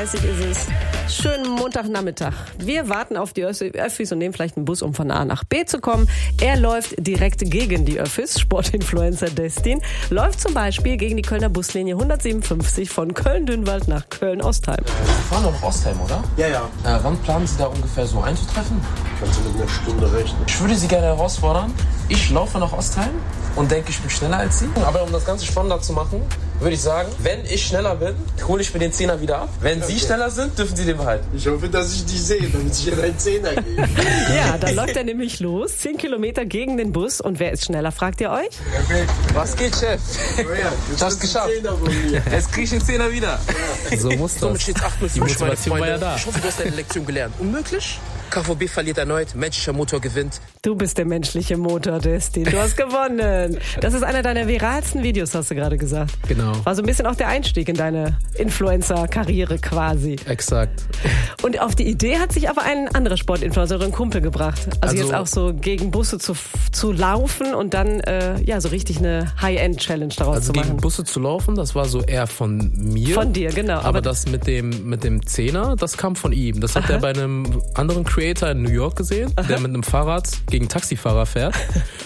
8.30 Uhr ist es. Schönen Montagnachmittag. Wir warten auf die Öffis und nehmen vielleicht einen Bus, um von A nach B zu kommen. Er läuft direkt gegen die Öffis. Sportinfluencer Destin läuft zum Beispiel gegen die Kölner Buslinie 157 von Köln-Dünwald nach Köln-Ostheim. Sie fahren doch nach Ostheim, oder? Ja. Wann planen Sie da ungefähr so einzutreffen? Kannst du mit einer Stunde rechnen? Ich würde Sie gerne herausfordern. Ich laufe nach Ostheim und denke, ich bin schneller als Sie. Aber um das Ganze spannender zu machen, würde ich sagen, wenn ich schneller bin, hole ich mir den Zehner wieder ab. Wenn Sie schneller sind, dürfen Sie den behalten. Ich hoffe, dass ich die sehe, damit ich ihr einen Zehner gebe. Ja, dann läuft er nämlich los. 10 Kilometer gegen den Bus. Und wer ist schneller, fragt ihr euch? Perfekt. Was geht, Chef? Ich hab's geschafft. Jetzt kriege ich den Zehner wieder. So muss das. Somit steht 8:05, Die Motivation war ja da. Ich hoffe, du hast deine Lektion gelernt. Unmöglich? KVB verliert erneut, menschlicher Motor gewinnt. Du bist der menschliche Motor, Destin. Du hast gewonnen. Das ist einer deiner viralsten Videos, hast du gerade gesagt. Genau. War so ein bisschen auch der Einstieg in deine Influencer-Karriere quasi. Exakt. Und auf die Idee hat sich aber ein anderer Sportinfluencer, ein Kumpel gebracht. Also jetzt auch so gegen Busse zu laufen und dann so richtig eine High-End-Challenge daraus Also zu machen. gegen Busse zu laufen, das war so eher von mir. Von dir, genau. Aber das mit dem Zehner, das kam von ihm. Das hat er bei einem anderen Creator in New York gesehen, der mit einem Fahrrad gegen Taxifahrer fährt.